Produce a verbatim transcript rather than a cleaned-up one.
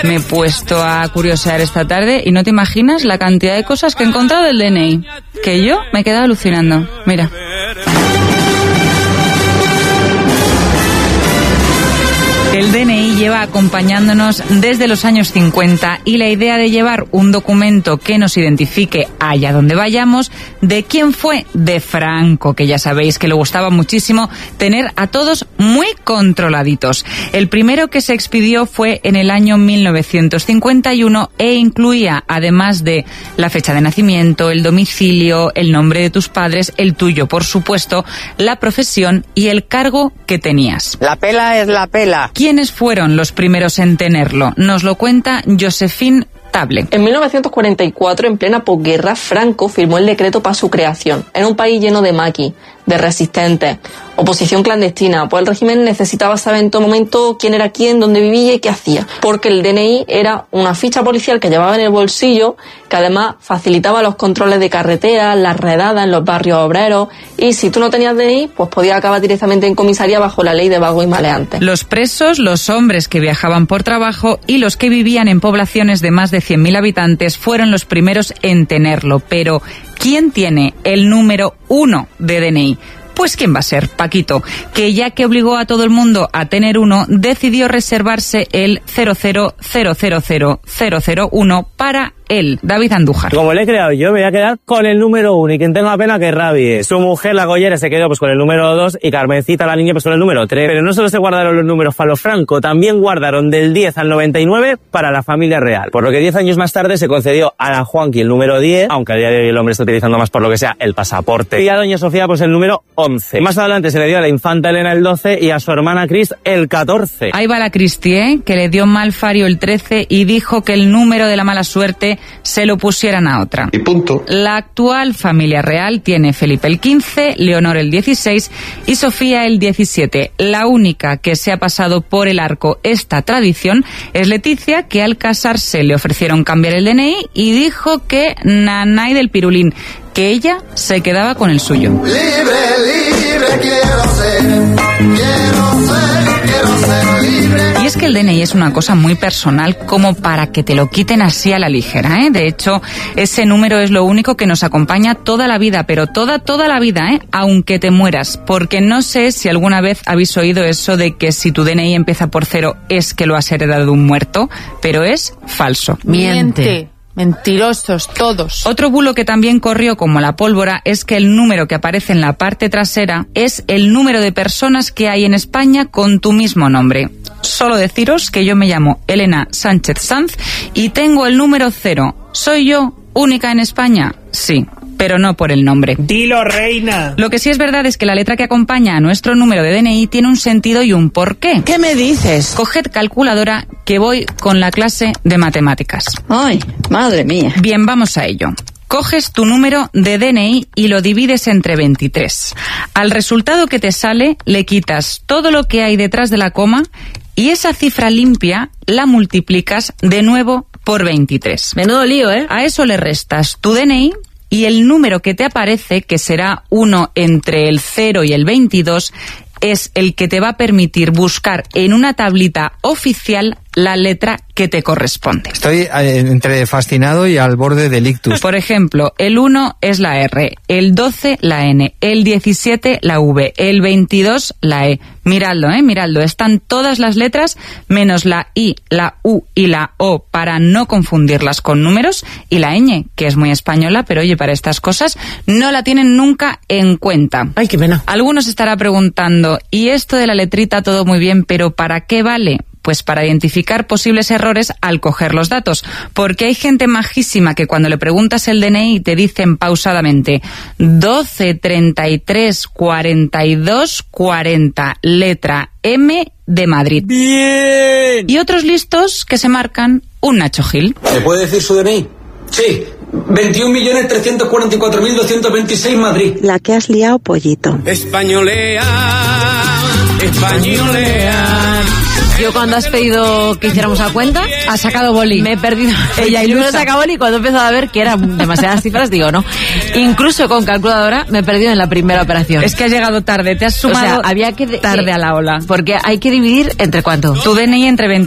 Me he puesto a curiosear esta tarde y no te imaginas la cantidad de cosas que he encontrado del D N I. Que yo me he quedado alucinando. Mira. El D N I lleva acompañándonos desde los años cincuenta y la idea de llevar un documento que nos identifique allá donde vayamos, ¿de quién fue? De Franco, que ya sabéis que le gustaba muchísimo tener a todos muy controladitos. El primero que se expidió fue en el año mil novecientos cincuenta y uno e incluía, además de la fecha de nacimiento, el domicilio, el nombre de tus padres, el tuyo, por supuesto, la profesión y el cargo que tenías. La pela es la pela. ¿Quiénes fueron los primeros en tenerlo? Nos lo cuenta Josephine Table. En mil novecientos cuarenta y cuatro, en plena posguerra, Franco firmó el decreto para su creación. En un país lleno de maquis, de resistentes, oposición clandestina, pues el régimen necesitaba saber en todo momento quién era quién, dónde vivía y qué hacía. Porque el D N I era una ficha policial que llevaba en el bolsillo, que además facilitaba los controles de carretera, las redadas en los barrios obreros, y si tú no tenías D N I, pues podías acabar directamente en comisaría bajo la ley de vagos y maleantes. Los presos, los hombres que viajaban por trabajo y los que vivían en poblaciones de más de cien mil habitantes fueron los primeros en tenerlo. Pero, ¿quién tiene el número uno de D N I? Pues ¿quién va a ser? Paquito, que ya que obligó a todo el mundo a tener uno, decidió reservarse el cero cero cero cero cero cero cero uno para él, David Andújar. Como le he creado yo, me voy a quedar con el número uno y quien tenga pena que rabie. Su mujer, la Goyera, se quedó pues con el número dos y Carmencita, la niña, pues con el número tres. Pero no solo se guardaron los números para los Franco, también guardaron del diez al noventa y nueve para la familia real. Por lo que diez años más tarde se concedió a la Juanqui el número diez, aunque a día de hoy el hombre está utilizando más por lo que sea el pasaporte. Y a doña Sofía pues el número once. Más adelante se le dio a la infanta Elena el doce y a su hermana Cris el catorce. Ahí va la Cristi, ¿eh? Que le dio mal fario el trece y dijo que el número de la mala suerte se lo pusieran a otra. Y punto. La actual familia real tiene Felipe el quince, Leonor el dieciséis y Sofía el diecisiete. La única que se ha pasado por el arco esta tradición es Leticia, que al casarse le ofrecieron cambiar el D N I y dijo que nanay del pirulín, que ella se quedaba con el suyo. Libre, libre quiero ser, quiero ser, quiero ser libre. Y es que el D N I es una cosa muy personal como para que te lo quiten así a la ligera, ¿eh? De hecho, ese número es lo único que nos acompaña toda la vida, pero toda, toda la vida, ¿eh? Aunque te mueras. Porque no sé si alguna vez habéis oído eso de que si tu D N I empieza por cero es que lo has heredado de un muerto, pero es falso. Miente. Mentirosos todos. Otro bulo que también corrió como la pólvora es que el número que aparece en la parte trasera es el número de personas que hay en España con tu mismo nombre. Solo deciros que yo me llamo Elena Sánchez Sanz y tengo el número cero. ¿Soy yo única en España? Sí, pero no por el nombre. Dilo, reina. Lo que sí es verdad es que la letra que acompaña a nuestro número de D N I tiene un sentido y un porqué. ¿Qué me dices? Coged calculadora que voy con la clase de matemáticas. Ay, madre mía. Bien, vamos a ello. Coges tu número de D N I y lo divides entre veintitrés. Al resultado que te sale le quitas todo lo que hay detrás de la coma y esa cifra limpia la multiplicas de nuevo por veintitrés. Menudo lío, ¿eh? A eso le restas tu D N I y el número que te aparece, que será uno entre el cero y el veintidós, es el que te va a permitir buscar en una tablita oficial la letra que te corresponde. Estoy entre fascinado y al borde del ictus. Por ejemplo, el uno es la R, el doce la N, el diecisiete la V, el veintidós la E. Miradlo, eh, miradlo. Están todas las letras menos la I, la U y la O para no confundirlas con números y la ñ, que es muy española, pero oye, para estas cosas no la tienen nunca en cuenta. Ay, qué pena. Algunos estará preguntando, ¿y esto de la letrita todo muy bien, pero para qué vale? Pues para identificar posibles errores al coger los datos, porque hay gente majísima que cuando le preguntas el D N I te dicen pausadamente doce, treinta y tres, cuarenta y dos, cuarenta, letra M de Madrid. ¡Bien! Y otros listos que se marcan un Nacho Gil. ¿Me puede decir su D N I? Sí, veintiún millones trescientos cuarenta y cuatro mil doscientos veintiséis Madrid. La que has liado, pollito. Españolea, españolea. Yo cuando has pedido que hiciéramos la cuenta, ha sacado boli. Me he perdido. Ella ilusa. Yo saca boli y cuando he empezado a ver que eran demasiadas cifras, digo, no. Incluso con calculadora me he perdido en la primera operación. Es que has llegado tarde, te has sumado, o sea, había que de, tarde que, a la ola. Porque hay que dividir entre cuánto. Tu D N I entre